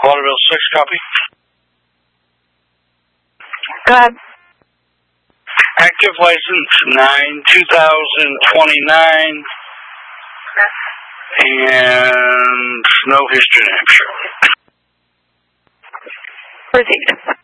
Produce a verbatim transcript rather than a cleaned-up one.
Waterville six, copy. Go ahead. Active license nine two thousand twenty-nine. And no history in Hampshire. Proceed.